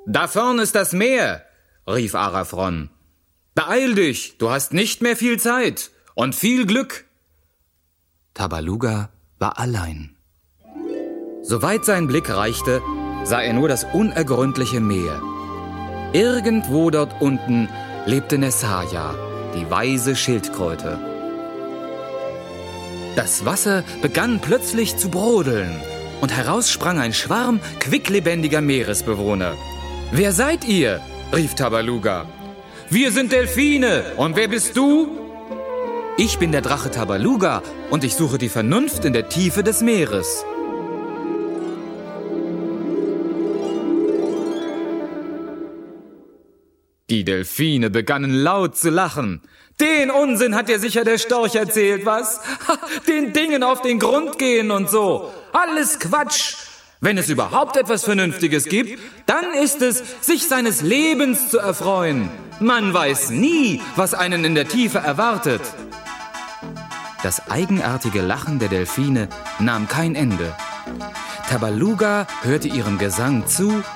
»Da vorn ist das Meer«, rief Araphron. »Beeil dich, du hast nicht mehr viel Zeit und viel Glück.« Tabaluga war allein. Soweit sein Blick reichte, sah er nur das unergründliche Meer. Irgendwo dort unten lebte Nessaya, die weise Schildkröte. Das Wasser begann plötzlich zu brodeln und heraus sprang ein Schwarm quicklebendiger Meeresbewohner. »Wer seid ihr?« rief Tabaluga. »Wir sind Delfine. Und wer bist du?« »Ich bin der Drache Tabaluga und ich suche die Vernunft in der Tiefe des Meeres.« Die Delfine begannen laut zu lachen. »Den Unsinn hat dir sicher der Storch erzählt, was? Den Dingen auf den Grund gehen und so. Alles Quatsch. Wenn es überhaupt etwas Vernünftiges gibt, dann ist es, sich seines Lebens zu erfreuen. Man weiß nie, was einen in der Tiefe erwartet.« Das eigenartige Lachen der Delfine nahm kein Ende. Tabaluga hörte ihrem Gesang zu